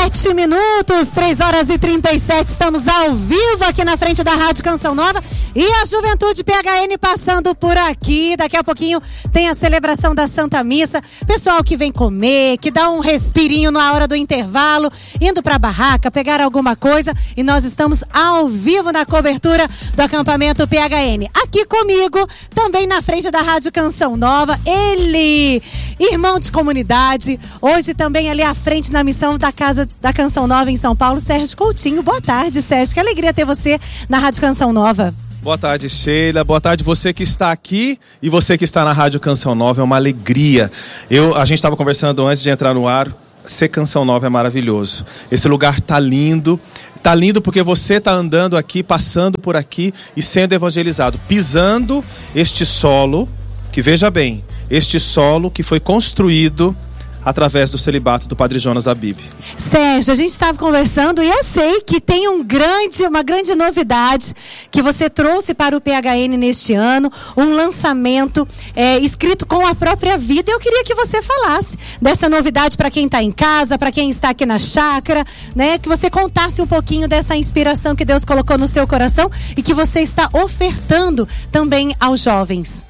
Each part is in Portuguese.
7 minutos, 3h37, estamos ao vivo aqui na frente da Rádio Canção Nova e a Juventude PHN passando por aqui. Daqui a pouquinho tem a celebração da Santa Missa, pessoal que vem comer, que dá um respirinho na hora do intervalo, indo pra barraca, pegar alguma coisa, e nós estamos ao vivo na cobertura do acampamento PHN. Aqui comigo, também na frente da Rádio Canção Nova, ele, irmão de comunidade, hoje também ali à frente na missão da Casa da Canção Nova em São Paulo, Sérgio Coutinho. Boa tarde, Sérgio, que alegria ter você na Rádio Canção Nova. Boa tarde, Sheila, boa tarde você que está aqui e você que está na Rádio Canção Nova, é uma alegria. A gente estava conversando antes de entrar no ar, ser Canção Nova é maravilhoso. Esse lugar tá lindo porque você está andando aqui, passando por aqui e sendo evangelizado, pisando este solo, que veja bem, este solo que foi construído através do celibato do Padre Jonas Abib. Sérgio, a gente estava conversando e eu sei que tem uma grande novidade que você trouxe para o PHN neste ano, um lançamento escrito com a própria vida. Eu queria que você falasse dessa novidade para quem está em casa, para quem está aqui na chácara, né? Que você contasse um pouquinho dessa inspiração que Deus colocou no seu coração e que você está ofertando também aos jovens.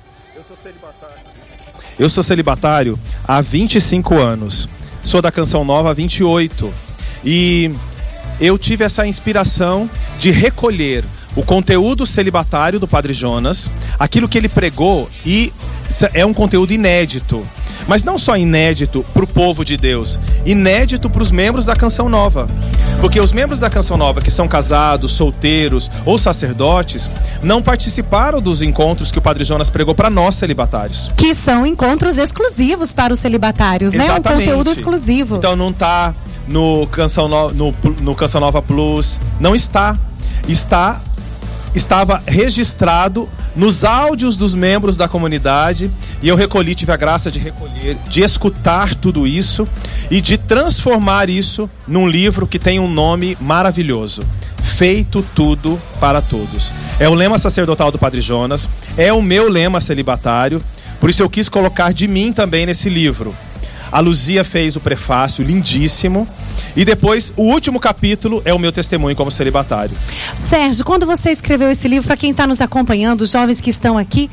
Eu sou celibatário há 25 anos. Sou da Canção Nova há 28. E eu tive essa inspiração de recolher o conteúdo celibatário do Padre Jonas, aquilo que ele pregou, e é um conteúdo inédito. Mas não só inédito para o povo de Deus, inédito para os membros da Canção Nova. Porque os membros da Canção Nova que são casados, solteiros ou sacerdotes não participaram dos encontros que o Padre Jonas pregou para nós celibatários. Que são encontros exclusivos para os celibatários, exatamente, né? Um conteúdo exclusivo. Então não está no Canção Nova Plus, não está. Estava registrado nos áudios dos membros da comunidade, e eu tive a graça de recolher, de escutar tudo isso e de transformar isso num livro que tem um nome maravilhoso: Feito Tudo para Todos. É o lema sacerdotal do Padre Jonas, é o meu lema celibatário, por isso eu quis colocar de mim também nesse livro. A Luzia fez o prefácio, lindíssimo. E depois, o último capítulo é o meu testemunho como celibatário. Sérgio, quando você escreveu esse livro, para quem está nos acompanhando, os jovens que estão aqui,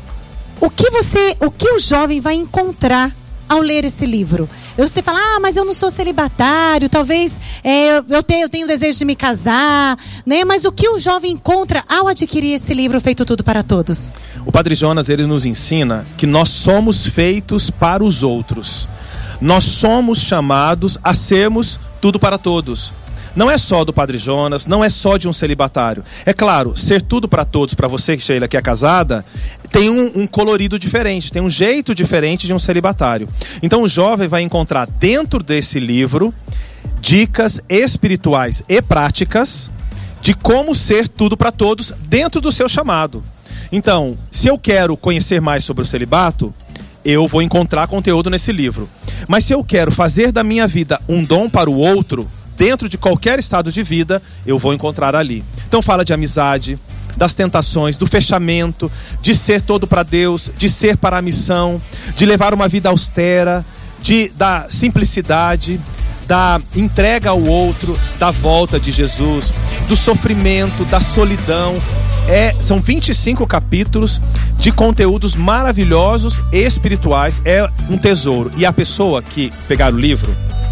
o que o jovem vai encontrar ao ler esse livro? Você fala, mas eu não sou celibatário, talvez eu tenho desejo de me casar, né? Mas o que o jovem encontra ao adquirir esse livro Feito Tudo para Todos? O Padre Jonas, ele nos ensina que nós somos feitos para os outros. Nós somos chamados a sermos tudo para todos. Não é só do Padre Jonas, não é só de um celibatário. É claro, ser tudo para todos, para você, Sheila, que é casada, tem um colorido diferente, tem um jeito diferente de um celibatário. Então o jovem vai encontrar dentro desse livro dicas espirituais e práticas de como ser tudo para todos dentro do seu chamado. Então, se eu quero conhecer mais sobre o celibato, eu vou encontrar conteúdo nesse livro. Mas se eu quero fazer da minha vida um dom para o outro, dentro de qualquer estado de vida, eu vou encontrar ali. Então fala de amizade, das tentações, do fechamento, de ser todo para Deus, de ser para a missão, de levar uma vida austera, da simplicidade, da entrega ao outro, da volta de Jesus, do sofrimento, da solidão. São 25 capítulos de conteúdos maravilhosos e espirituais. É um tesouro. E a pessoa que pegar o livro,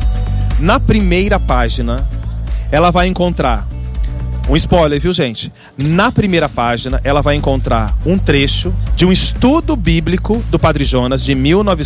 na primeira página, ela vai encontrar um spoiler, viu, gente? Na primeira página, ela vai encontrar um trecho de um estudo bíblico do Padre Jonas de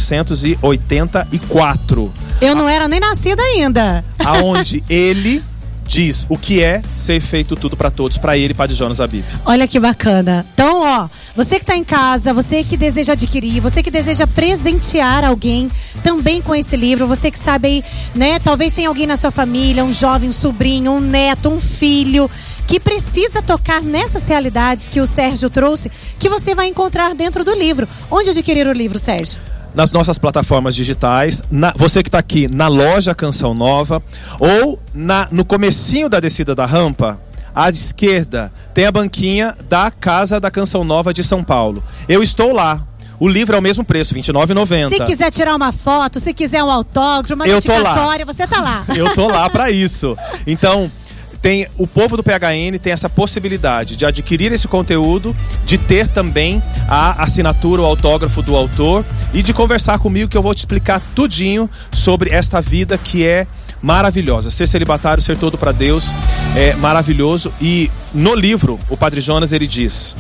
1984. Eu não era nem nascida ainda. Aonde ele diz o que é ser feito tudo para todos, para ele, Padre Jonas Abib. Olha que bacana. Então, você que está em casa, você que deseja adquirir, você que deseja presentear alguém também com esse livro, você que sabe aí, né, talvez tenha alguém na sua família, um jovem, um sobrinho, um neto, um filho, que precisa tocar nessas realidades que o Sérgio trouxe, que você vai encontrar dentro do livro. Onde adquirir o livro, Sérgio? Nas nossas plataformas digitais, você que está aqui na loja Canção Nova, ou no comecinho da descida da rampa, à esquerda tem a banquinha da Casa da Canção Nova de São Paulo. Eu estou lá. O livro é o mesmo preço, R$ 29,90. Se quiser tirar uma foto, se quiser um autógrafo, uma dedicatória, você tá lá. Eu tô lá para isso. Então, o povo do PHN tem essa possibilidade de adquirir esse conteúdo, de ter também a assinatura, o autógrafo do autor e de conversar comigo, que eu vou te explicar tudinho sobre esta vida que é maravilhosa. Ser celibatário, ser todo para Deus é maravilhoso. E no livro, o Padre Jonas, ele diz: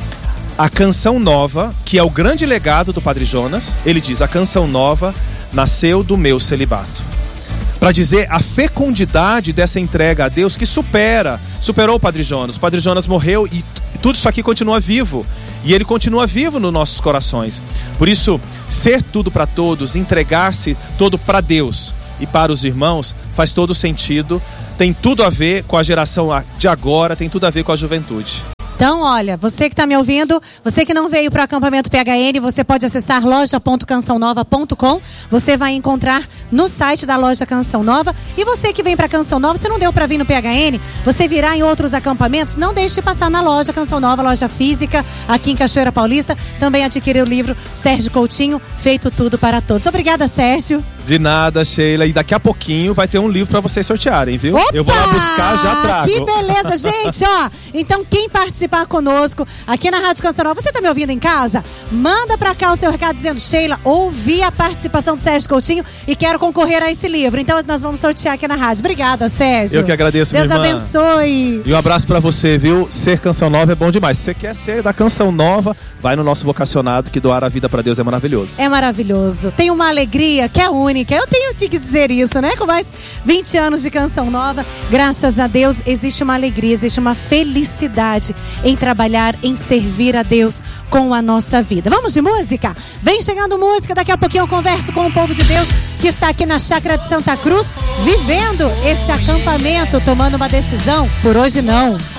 a canção nova, que é o grande legado do Padre Jonas, ele diz: a canção nova nasceu do meu celibato. Para dizer a fecundidade dessa entrega a Deus que superou o Padre Jonas. O Padre Jonas morreu e tudo isso aqui continua vivo. E ele continua vivo nos nossos corações. Por isso, ser tudo para todos, entregar-se todo para Deus e para os irmãos, faz todo sentido. Tem tudo a ver com a geração de agora, tem tudo a ver com a juventude. Então, olha, você que está me ouvindo, você que não veio para o acampamento PHN, você pode acessar loja.cançãonova.com. Você vai encontrar no site da loja Canção Nova. E você que vem para Canção Nova, você não deu para vir no PHN, você virá em outros acampamentos, não deixe de passar na loja Canção Nova, loja física, aqui em Cachoeira Paulista. Também adquirir o livro Sérgio Coutinho, Feito Tudo para Todos. Obrigada, Sérgio. De nada, Sheila. E daqui a pouquinho vai ter um livro para vocês sortearem, viu? Opa! Eu vou lá buscar, já trago. Que beleza, gente, ó. Então, quem participar conosco aqui na Rádio Canção Nova, você tá me ouvindo em casa? Manda pra cá o seu recado dizendo: Sheila, ouvi a participação do Sérgio Coutinho e quero concorrer a esse livro. Então, nós vamos sortear aqui na rádio. Obrigada, Sérgio. Eu que agradeço, Deus minha irmã. abençoe. E um abraço pra você, viu? Ser Canção Nova é bom demais. Se você quer ser da Canção Nova, vai no nosso vocacionado, que doar a vida pra Deus é maravilhoso. É maravilhoso. Tem uma alegria que é única. Eu tenho que dizer isso, né? Com mais 20 anos de Canção Nova, graças a Deus, existe uma alegria, existe uma felicidade em trabalhar, em servir a Deus com a nossa vida. Vamos de música? Vem chegando música, daqui a pouquinho eu converso com o povo de Deus que está aqui na Chácara de Santa Cruz, vivendo este acampamento, tomando uma decisão. Por hoje não.